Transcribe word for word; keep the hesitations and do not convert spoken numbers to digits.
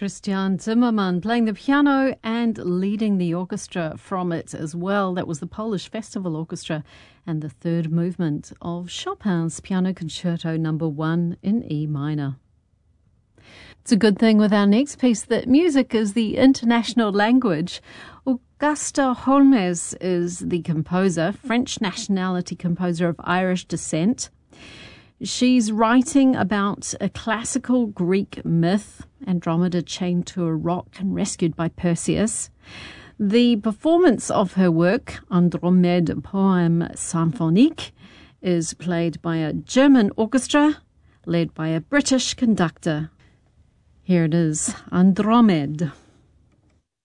Christian Zimmermann playing the piano and leading the orchestra from it as well. That was the Polish Festival Orchestra and the third movement of Chopin's Piano Concerto number one in E minor. It's a good thing with our next piece that music is the international language. Augusta Holmes is the composer, French nationality composer of Irish descent. She's writing about a classical Greek myth, Andromeda chained to a rock and rescued by Perseus. The performance of her work, Andromede Poème Symphonique, is played by a German orchestra led by a British conductor. Here it is, Andromede.